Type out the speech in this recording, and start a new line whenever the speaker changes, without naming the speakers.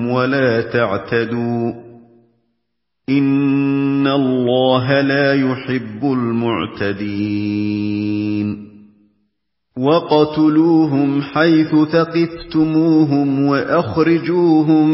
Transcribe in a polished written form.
ولا تعتدوا إن الله لا يحب المعتدين وَاقْتُلُوهُمْ حَيْثُ ثَقِفْتُمُوهُمْ وَأَخْرِجُوهُم